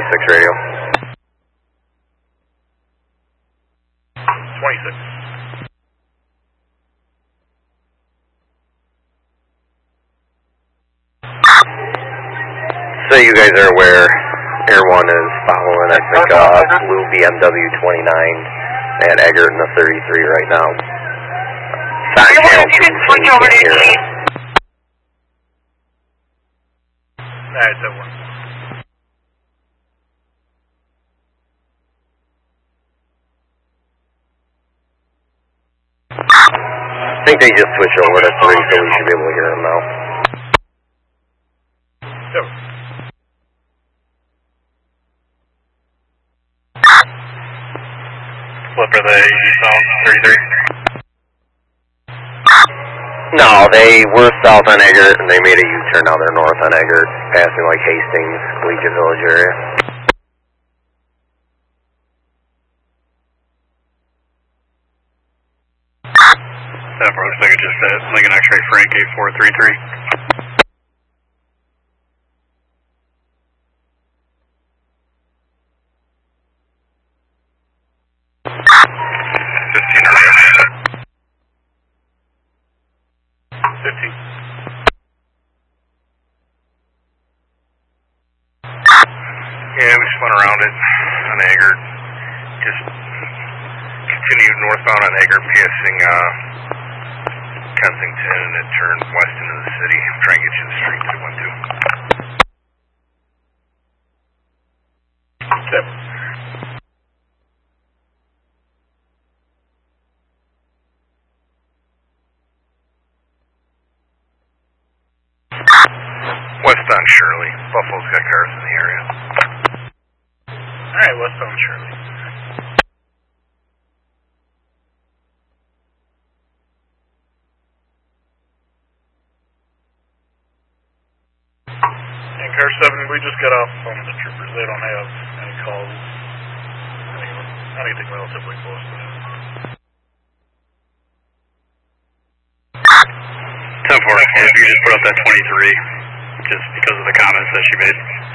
26 radio. 26. So you guys are aware Air 1 is following, I think, blue BMW 29 and Eggert in the 33 right now. Air 1, if you can switch over to T. Alright, that one. I think they just switched over to 3, so we should be able to hear them now. Yep. Flip, are they south 33? No, they were south on Eggert, and they made a U-turn. Now they're north on Eggert, passing like Hastings, Collegiate Village area. That looks like it just said Lincoln X-ray Frank 8433. Yeah, we spun around it on Eggert. Just continued northbound on Eggert, passing Kensington, and it turned west into the city. I'm trying to get you the street that it went to. Yep. West on Shirley. Buffalo's got cars in the area. Alright, west on Shirley. And car 7, we just got off the phone with the troopers. They don't have any calls. Anything relatively close to that. 10-4, if you just put up that 23, just because of the comments that she made.